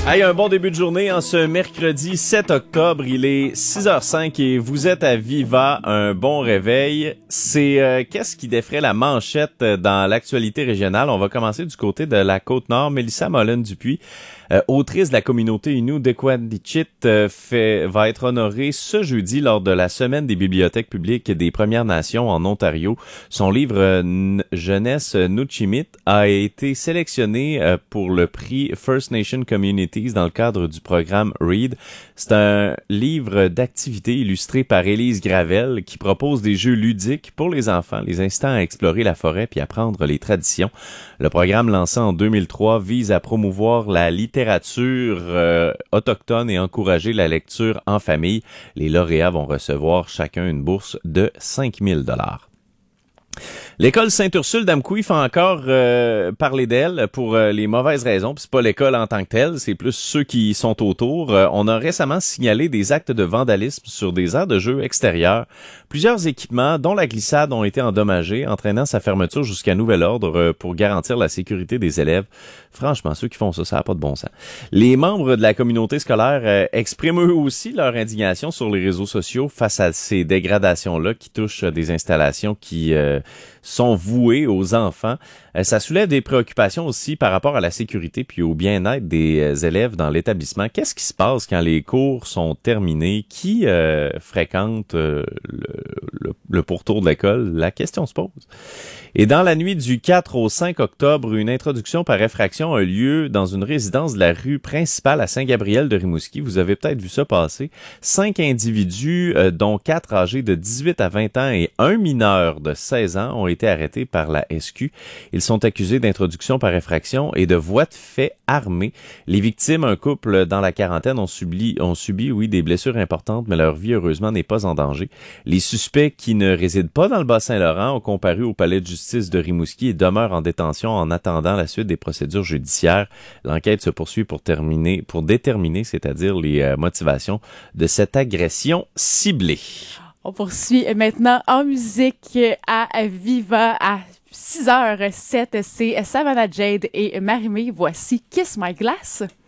Hey, un bon début de journée en ce mercredi 7 octobre. Il est 6h05 et vous êtes à Viva. Un bon réveil. C'est qu'est-ce qui défrait la manchette dans l'actualité régionale? On va commencer du côté de la Côte-Nord. Mélissa Mollen-Dupuis, autrice de la communauté Innu d'Equanichit, va être honorée ce jeudi lors de la Semaine des bibliothèques publiques des Premières Nations en Ontario. Son livre Jeunesse Nuu-chimít a été sélectionné pour le prix First Nation Communities dans le cadre du programme READ. C'est un livre d'activités illustré par Élise Gravel qui propose des jeux ludiques pour les enfants, les incitant à explorer la forêt puis apprendre les traditions. Le programme lancé en 2003 vise à promouvoir la littérature autochtone et encourager la lecture en famille. Les lauréats vont recevoir chacun une bourse de 5 000 $. L'école Sainte-Ursule d'Amqui fait encore parler d'elle pour les mauvaises raisons. Puis c'est pas l'école en tant que telle, c'est plus ceux qui sont autour. On a récemment signalé des actes de vandalisme sur des aires de jeu extérieures. Plusieurs équipements, dont la glissade, ont été endommagés, entraînant sa fermeture jusqu'à nouvel ordre pour garantir la sécurité des élèves. Franchement, ceux qui font ça n'a pas de bon sens. Les membres de la communauté scolaire expriment eux aussi leur indignation sur les réseaux sociaux face à ces dégradations-là qui touchent des installations qui sont vouées aux enfants. Ça soulève des préoccupations aussi par rapport à la sécurité puis au bien-être des élèves dans l'établissement. Qu'est-ce qui se passe quand les cours sont terminés? Qui fréquente le pourtour de l'école? La question se pose. Et dans la nuit du 4 au 5 octobre, une introduction par effraction a lieu dans une résidence de la rue principale à Saint-Gabriel de Rimouski. Vous avez peut-être vu ça passer. 5 individus, dont 4 âgés de 18 à 20 ans et un mineur de 16 ans, ont été arrêtés par la SQ. Ils sont accusés d'introduction par effraction et de voies de fait armées. Les victimes, un couple dans la quarantaine, ont subi des blessures importantes, mais leur vie, heureusement, n'est pas en danger. Les suspects qui ne résident pas dans le Bas-Saint-Laurent ont comparu au palais de justice de Rimouski et demeurent en détention en attendant la suite des procédures judiciaires. L'enquête se poursuit pour déterminer, c'est-à-dire les motivations de cette agression ciblée. On poursuit maintenant en musique à Viva à 6h07. C'est Savannah Jade et Marimé. Voici Kiss My Glass.